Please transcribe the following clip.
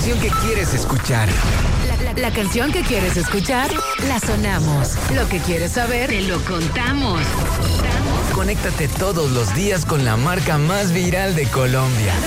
canción que quieres escuchar. La canción que quieres escuchar, la sonamos. Lo que quieres saber, te lo contamos. Conéctate todos los días con la marca más viral de Colombia.